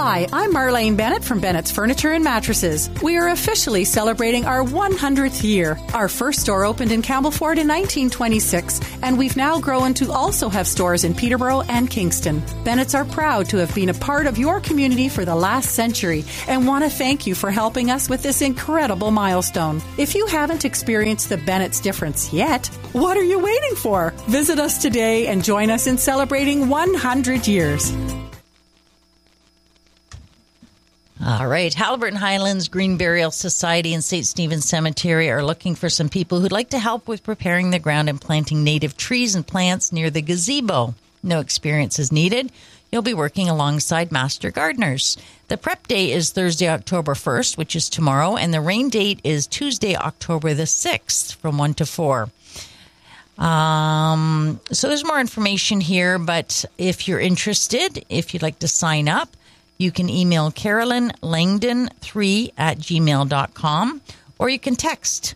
Hi, I'm Marlene Bennett from Bennett's Furniture and Mattresses. We are officially celebrating our 100th year. Our first store opened in Campbellford in 1926, and we've now grown to also have stores in Peterborough and Kingston. Bennett's are proud to have been a part of your community for the last century and want to thank you for helping us with this incredible milestone. If you haven't experienced the Bennett's difference yet, what are you waiting for? Visit us today and join us in celebrating 100 years. All right. Haliburton Highlands Green Burial Society and St. Stephen's Cemetery are looking for some people who'd like to help with preparing the ground and planting native trees and plants near the gazebo. No experience is needed. You'll be working alongside master gardeners. The prep day is Thursday, October 1st, which is tomorrow, and the rain date is Tuesday, October the 6th from 1 to 4. So there's more information here, but if you're interested, if you'd like to sign up, you can email CarolynLangdon3@gmail.com, or you can text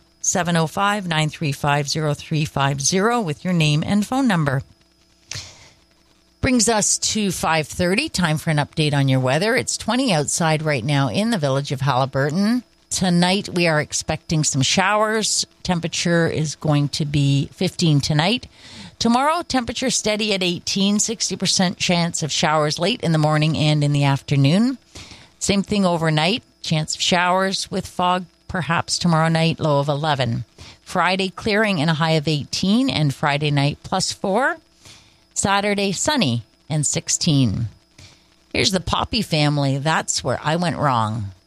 705-935-0350 with your name and phone number. Brings us to 5:30, time for an update on your weather. It's 20 outside right now in the village of Haliburton. Tonight we are expecting some showers. Temperature is going to be 15 tonight. Tomorrow, temperature steady at 18, 60% chance of showers late in the morning and in the afternoon. Same thing overnight, chance of showers with fog perhaps tomorrow night, low of 11. Friday, clearing and a high of 18, and Friday night +4. Saturday, sunny and 16. Here's the Poppy Family. That's where I went wrong.